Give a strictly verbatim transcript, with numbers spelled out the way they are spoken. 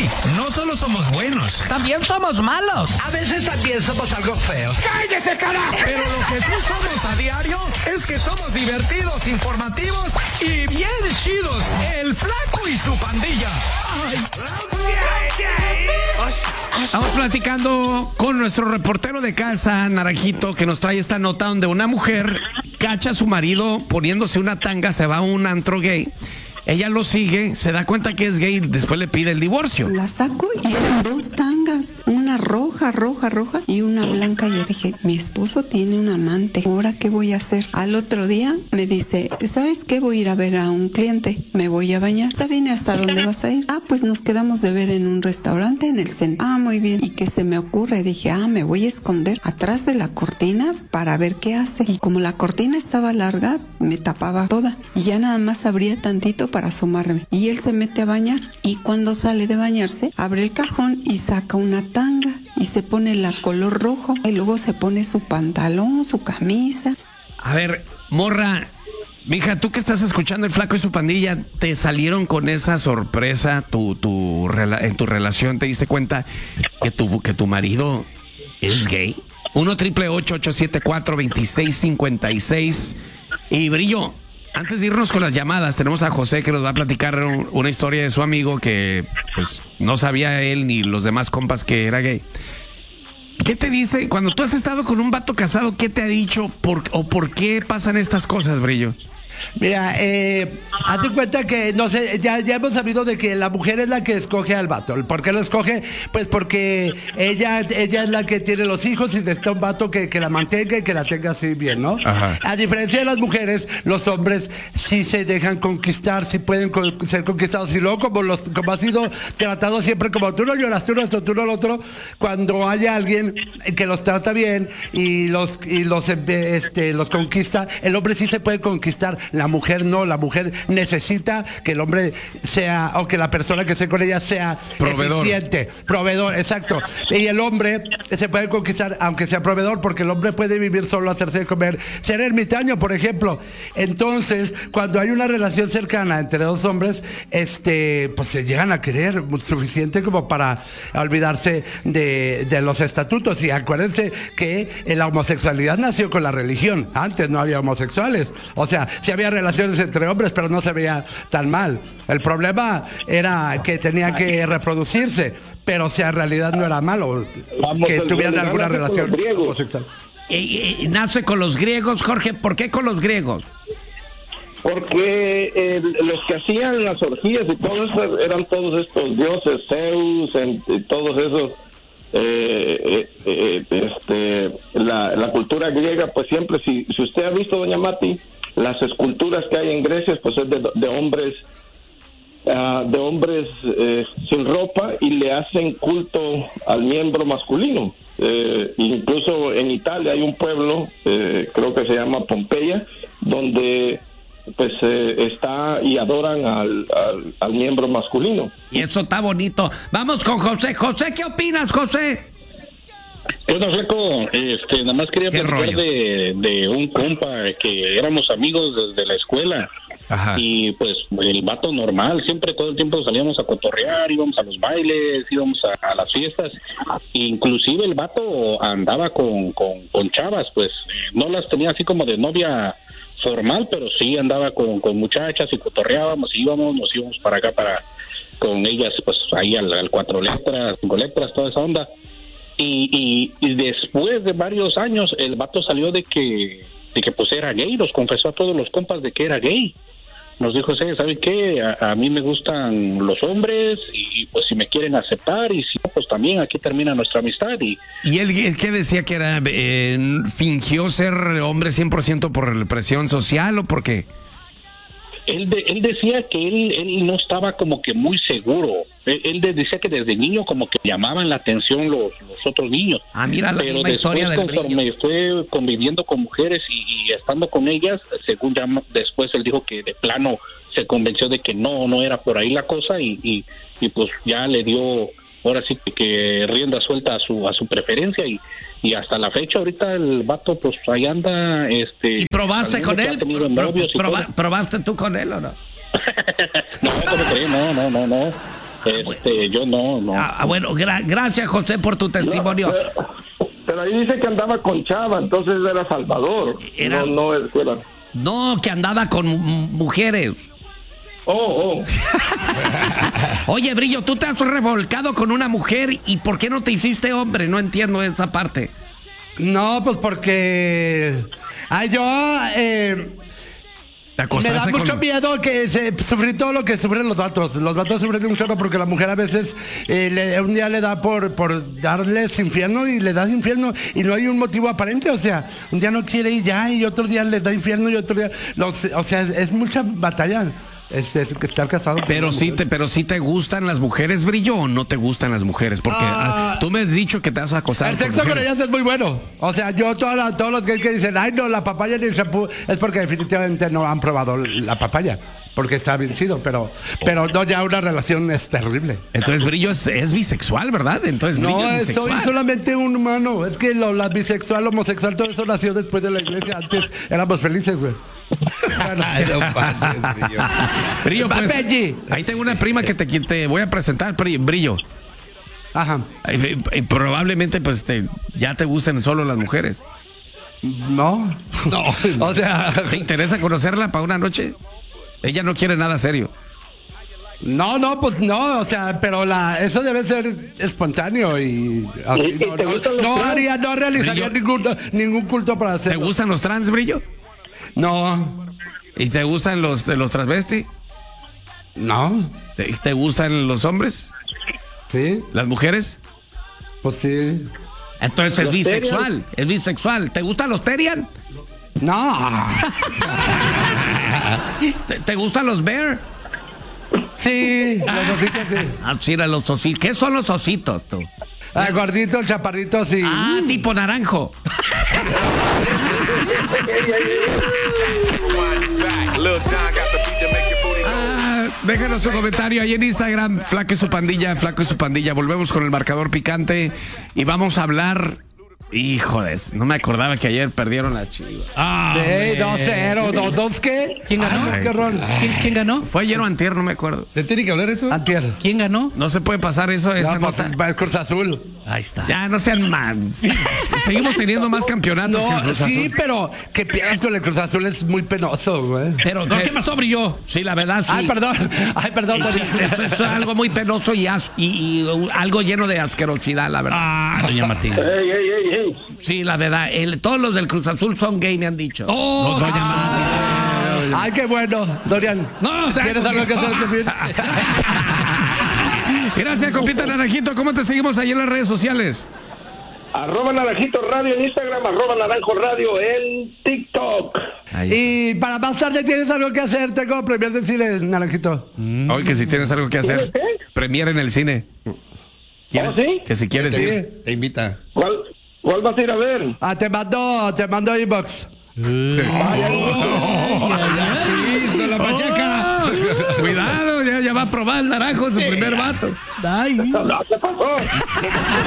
Hey, no solo somos buenos, también somos malos. A veces también somos algo feos. ¡Cállese, carajo! Pero lo que sí somos a diario es que somos divertidos, informativos y bien chidos. El Flaco y su pandilla. Ay. Estamos platicando con nuestro reportero de casa, Naranjito, que nos trae esta nota donde una mujer cacha a su marido poniéndose una tanga, se va a un antro gay. Ella lo sigue, se da cuenta que es gay y después le pide el divorcio. La saco y eran dos tangas, una roja, roja, roja y una blanca. Yo dije, mi esposo tiene un amante, ¿ahora qué voy a hacer? Al otro día me dice, ¿sabes qué? Voy a ir a ver a un cliente, me voy a bañar. ¿Está bien? ¿Hasta dónde vas a ir? Ah, pues nos quedamos de ver en un restaurante en el centro. Ah, muy bien. ¿Y qué se me ocurre? Dije, ah, me voy a esconder atrás de la cortina para ver qué hace. Y como la cortina estaba larga, me tapaba toda. Y ya nada más abría tantito para asomarme. Y él se mete a bañar. Y cuando sale de bañarse, abre el cajón y saca una tanga. Y se pone la color rojo. Y luego se pone su pantalón, su camisa. A ver, morra, mija, tú que estás escuchando El Flaco y su pandilla, ¿te salieron con esa sorpresa? Tu, tu, en tu relación te diste cuenta que tu, que tu marido es gay. uno triple ocho ocho siete cuatro dos seis cinco seis. Y Brillo, antes de irnos con las llamadas, tenemos a José que nos va a platicar un, una historia de su amigo que pues no sabía él ni los demás compas que era gay. ¿Qué te dice cuando tú has estado con un vato casado? ¿Qué te ha dicho por, o por qué pasan estas cosas, Brillo? Mira, eh, hazte cuenta que, no sé, ya, ya hemos sabido de que la mujer es la que escoge al vato. ¿Por qué lo escoge? Pues porque ella, ella es la que tiene los hijos y necesita un vato que, que la mantenga y que la tenga así bien, ¿no? Ajá. A diferencia de las mujeres, los hombres sí se dejan conquistar, sí pueden con, ser conquistados. Y luego, como, los, como ha sido tratado siempre, como tú no lloras, tú no esto, tú no lo otro, cuando haya alguien que los trata bien y los, y los, este, los conquista, el hombre sí se puede conquistar. La mujer no, la mujer necesita que el hombre sea, o que la persona que esté con ella sea proveedor. Eficiente, proveedor, exacto. Y el hombre se puede conquistar, aunque sea proveedor, porque el hombre puede vivir solo, hacerse de comer, ser ermitaño, por ejemplo. Entonces, cuando hay una relación cercana entre dos hombres, este, pues se llegan a querer suficiente como para olvidarse de, de los estatutos. Y acuérdense que la homosexualidad nació con la religión. Antes no había homosexuales. O sea, si había relaciones entre hombres, pero no se veía tan mal. El problema era que tenía que reproducirse, pero o sea, en realidad no era malo Vamos, que tuvieran alguna relación homosexual. Y, y, nace con los griegos, Jorge. ¿Por qué con los griegos? Porque eh, los que hacían las orgías y todo eso eran todos estos dioses, Zeus, en, y todos esos. Eh, eh, eh, este, la, la cultura griega, pues siempre, si, si usted ha visto, doña Mati, las esculturas que hay en Grecia, pues es de, de hombres uh, de hombres eh, sin ropa y le hacen culto al miembro masculino. Eh, incluso en Italia hay un pueblo, eh, creo que se llama Pompeya, donde pues eh, está y adoran al, al, al miembro masculino. Y eso está bonito. Vamos con José. José, ¿qué opinas, José? Bueno, Flaco, este, nada más quería platicar de, de un compa que éramos amigos desde la escuela. Ajá. Y pues el vato normal, siempre todo el tiempo salíamos a cotorrear, íbamos a los bailes, íbamos a, a las fiestas. Inclusive el vato andaba con, con, con chavas, pues no las tenía así como de novia formal, pero sí andaba con, con muchachas y cotorreábamos, íbamos, nos íbamos para acá para con ellas, pues ahí al, al cuatro letras, cinco letras, toda esa onda. Y, y, y después de varios años el vato salió de que de que pues era gay, nos confesó a todos los compas de que era gay. Nos dijo, sí, ¿saben qué? A, a mí me gustan los hombres y, y pues si me quieren aceptar y si no, pues también aquí termina nuestra amistad. ¿Y, ¿Y él, él qué decía que era? Eh, ¿Fingió ser hombre cien por ciento por presión social o por qué? Él, de, él decía que él, él no estaba como que muy seguro. Él, él de, decía que desde niño como que llamaban la atención los, los otros niños. Ah, mira la Pero misma historia del conforme brillo. fue conviviendo con mujeres y, y estando con ellas, según ya después él dijo que de plano se convenció de que no, no era por ahí la cosa y, y, y pues ya le dio ahora sí que, que rienda suelta a su a su preferencia y y hasta la fecha ahorita el vato pues ahí anda este. ¿Y probaste con él? Pro, pro, proba, todo. ¿Probaste tú con él o no? No, ¿cómo crees? No, no, no, no. Este, yo no, no. Ah, bueno, gra- gracias, José, por tu testimonio. No, pero, pero ahí dice que andaba con Chava, entonces era Salvador. Era... No, no es era... No, que andaba con m- mujeres. Oh, oh. Oye, Brillo, tú te has revolcado con una mujer y ¿por qué no te hiciste hombre? No entiendo esa parte. No, pues porque... Ay, yo... Eh... Me da mucho con... miedo que se, sufrir todo lo que sufren los vatos. Los vatos sufren un chorro porque la mujer a veces eh, le, un día le da por, por darles infierno y le das infierno y no hay un motivo aparente. O sea, un día no quiere y ya, y otro día le da infierno y otro día... Los, o sea, es, es mucha batalla. Es, es estar casado. Pero sí, te, pero sí te gustan las mujeres, Brillo, o no te gustan las mujeres, porque ah, tú me has dicho que te has acosado. El sexo con, con ellas es muy bueno. O sea, yo toda la, todos los gays que dicen, ay no, la papaya ni el shampoo, es porque definitivamente no han probado la papaya, porque está vencido, pero, pero no, ya una relación es terrible. Entonces Brillo es, es bisexual, ¿verdad? Entonces Brillo no, es bisexual. soy solamente un humano. Es que lo, la bisexual, homosexual, todo eso nació después de la iglesia. Antes éramos felices, güey. No manches, Brillo. Brillo, pues, ahí tengo una prima que te, te voy a presentar, Brillo. Ajá. Y, y probablemente pues te, ya te gusten solo las mujeres. No, no. O sea, ¿te interesa conocerla para una noche? Ella no quiere nada serio. No, no, pues no, o sea, pero la, eso debe ser espontáneo y así, ¿Y, no, no, no haría, no realizaría ningún, ningún culto para hacerlo. ¿Te gustan los trans, Brillo? No. ¿Y te gustan los, los transvesti? No. ¿Te, ¿Te gustan los hombres? Sí. ¿Las mujeres? Pues sí. Entonces es bisexual, es bisexual. ¿Te gustan los Terian? No. ¿Te, ¿Te gustan los Bear? Sí, los ositos, sí. Ah, sí, los ositos. ¿Qué son los ositos, tú? Ah, gorditos, chaparritos, sí. Ah, tipo naranjo. Ah, déjanos su comentario ahí en Instagram, Flaco y su pandilla, Flaco y su pandilla. Volvemos con el marcador picante y vamos a hablar. Híjole, no me acordaba que ayer perdieron la Chivas. Ah, sí, dos cero, ¿dos, dos qué? ¿Quién ganó? Ay, qué horror. ¿Quién, ¿Quién ganó? Fue ayer o antier, no me acuerdo. ¿Se tiene que hablar eso? Antier. ¿Quién ganó? No se puede pasar eso, esa no, nota. Pues, el Cruz Azul. Ahí está. Ya, no sean más. Seguimos teniendo más campeonatos No, que el Cruz Azul. sí, pero que pierdas con el Cruz Azul es muy penoso, güey. Pero, No, ¿qué? ¿qué pasó, Brillo? Sí, la verdad, sí. Ay, perdón. Ay, perdón. Sí, eso es algo muy penoso y, as- y, y, uh, algo lleno de asquerosidad, la verdad. Ah, doña Martina. Ey, ey, ey, ey. Sí, la verdad. El, todos los del Cruz Azul son gay, me han dicho. Oh, No, doña Ah, Ay, qué bueno, Dorian. No, o sea, ¿Quieres algo que hacer este fin? Gracias, compita Naranjito. ¿Cómo te seguimos ahí en las redes sociales? Arroba Naranjito Radio en Instagram, arroba Naranjo Radio en TikTok. Y para más tarde tienes algo que hacer, tengo premier de cine, Naranjito. Hoy que si tienes algo que hacer, ¿Qué? premier en el cine. ¿Oh, sí? Que si quieres Sí. ir. te invita. ¿Cuál, ¿Cuál vas a ir a ver? Ah, te mando, te mando inbox. Sí, hizo la pachaca. Cuidado, ya, ya va a probar el naranjo su primer vato. Ay. No, ¿qué pasó?